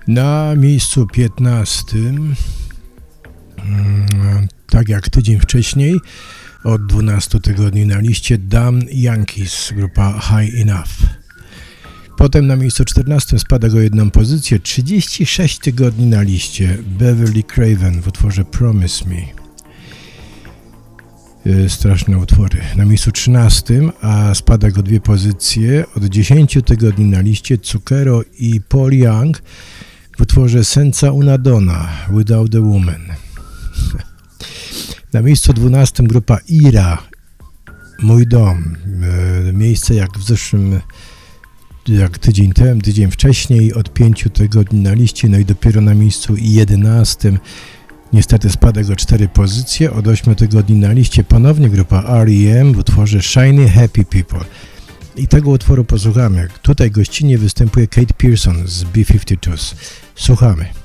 Na miejscu 15, tak jak tydzień wcześniej, od 12 tygodni na liście Damn Yankees, grupa High Enough. Potem na miejscu 14 spada go jedną pozycję, 36 tygodni na liście Beverly Craven w utworze Promise Me. Straszne utwory. Na miejscu 13, a spada go dwie pozycje, od 10 tygodni na liście Zucchero i Paul Young w utworze Senza una donna, Without a Woman. Na miejscu 12 grupa Ira, Mój dom. Miejsce jak tydzień wcześniej, od 5 tygodni na liście, no i dopiero na miejscu 11 niestety spada go 4 pozycje, od 8 tygodni na liście ponownie grupa R.E.M. w utworze Shiny Happy People. I tego utworu posłuchamy. Tutaj gościnnie występuje Kate Pierson z B-52s. Słuchamy.